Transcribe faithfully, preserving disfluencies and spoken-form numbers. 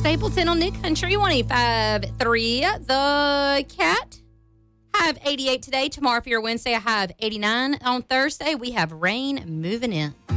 Stapleton on Nick Country, one eighty-five point three. The Cat, high of eighty-eight today. Tomorrow for your Wednesday, a high of eighty-nine. On Thursday, we have rain moving in.